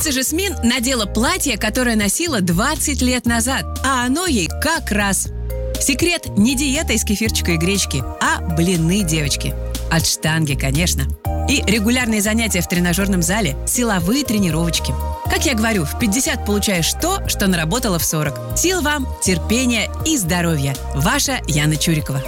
Актриса Жасмин надела платье, которое носила 20 лет назад, а оно ей как раз. Секрет не диета из кефирчика и гречки, а блины, девочки. От штанги, конечно. И регулярные занятия в тренажерном зале, силовые тренировочки. Как я говорю, в 50 получаешь то, что наработала в 40. Сил вам, терпения и здоровья. Ваша Яна Чурикова.